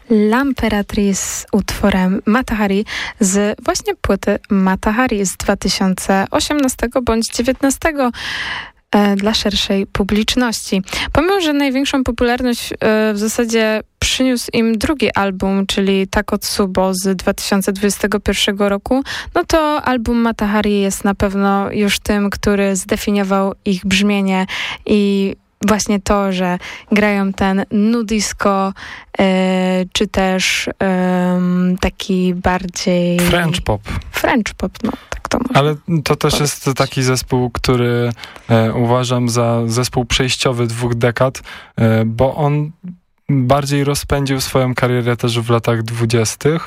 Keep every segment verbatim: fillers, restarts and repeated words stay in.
L'Impératrice z utworem Mata Hari z właśnie płyty Mata Hari z dwa tysiące osiemnastego bądź dziewiętnastego e, dla szerszej publiczności. Pomimo, że największą popularność e, w zasadzie przyniósł im drugi album, czyli Takotsubo z dwa tysiące dwudziestego pierwszego roku, no to album Mata Hari jest na pewno już tym, który zdefiniował ich brzmienie i właśnie to, że grają ten nu disco, e, czy też e, taki bardziej... French pop. French pop, no tak to można Ale to też powiedzieć. jest taki zespół, który e, uważam za zespół przejściowy dwóch dekad, e, bo on bardziej rozpędził swoją karierę też w latach dwudziestych.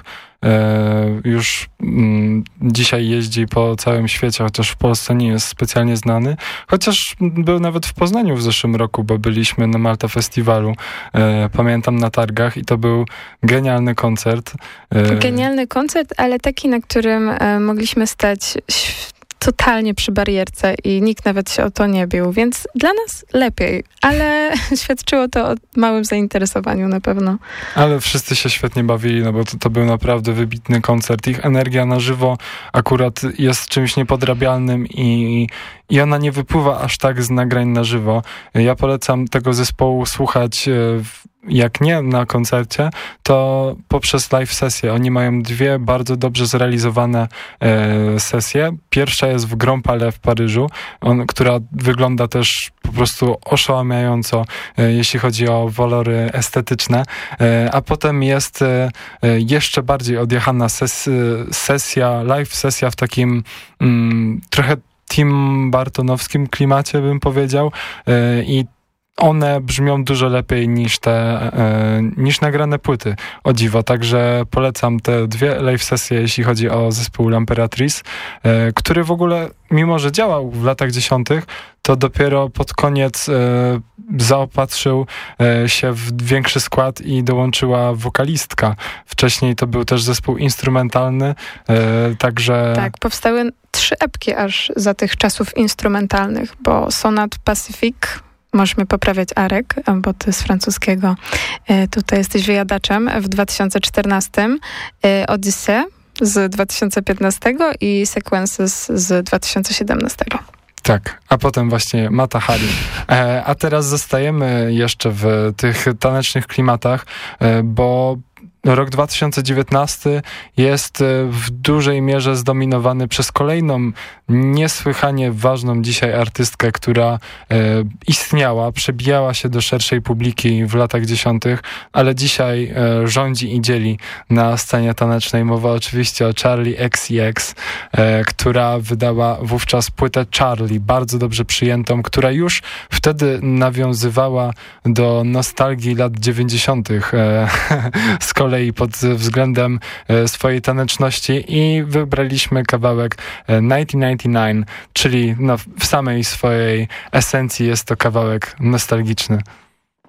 E, już mm, dzisiaj jeździ po całym świecie, chociaż w Polsce nie jest specjalnie znany. Chociaż był nawet w Poznaniu w zeszłym roku, bo byliśmy na Malta Festiwalu. E, pamiętam na targach i to był genialny koncert. E, Genialny koncert, ale taki, na którym e, mogliśmy stać ś- totalnie przy barierce i nikt nawet się o to nie bił, więc dla nas lepiej, ale świadczyło to o małym zainteresowaniu na pewno. Ale wszyscy się świetnie bawili, no bo to, to był naprawdę wybitny koncert. Ich energia na żywo akurat jest czymś niepodrabialnym i, i ona nie wypływa aż tak z nagrań na żywo. Ja polecam tego zespołu słuchać w jak nie na koncercie, to poprzez live sesję. Oni mają dwie bardzo dobrze zrealizowane e, sesje. Pierwsza jest w Grand Palais w Paryżu, on, która wygląda też po prostu oszałamiająco, e, jeśli chodzi o walory estetyczne. E, a potem jest e, jeszcze bardziej odjechana ses, sesja, live sesja w takim mm, trochę Tim Bartonowskim klimacie, bym powiedział. E, I one brzmią dużo lepiej niż te, e, niż nagrane płyty, o dziwo. Także polecam te dwie live sesje, jeśli chodzi o zespół L'Impératrice, e, który w ogóle, mimo że działał w latach dziesiątych, to dopiero pod koniec e, zaopatrzył e, się w większy skład i dołączyła wokalistka. Wcześniej to był też zespół instrumentalny, e, także... Tak, powstały trzy epki aż za tych czasów instrumentalnych, bo Sonat Pacific... Możesz mnie poprawiać, Arek, bo ty z francuskiego. E, tutaj jesteś wyjadaczem. W dwa tysiące czternastym e, Odyssey z dwa tysiące piętnastego i Sequences z dwa tysiące siedemnastego. Tak, a potem właśnie Mata Hari. E, a teraz zostajemy jeszcze w tych tanecznych klimatach, e, bo rok dwa tysiące dziewiętnasty jest w dużej mierze zdominowany przez kolejną niesłychanie ważną dzisiaj artystkę, która e, istniała, przebijała się do szerszej publiki w latach dziesiątych, ale dzisiaj e, rządzi i dzieli na scenie tanecznej. Mowa oczywiście o Charli X C X, e, która wydała wówczas płytę Charlie, bardzo dobrze przyjętą, która już wtedy nawiązywała do nostalgii lat dziewięćdziesiątych. E, z kolei pod względem e, swojej taneczności i wybraliśmy kawałek e, tysiąc dziewięćset dziewięćdziesiąty dziewięć, czyli no, w samej swojej esencji jest to kawałek nostalgiczny.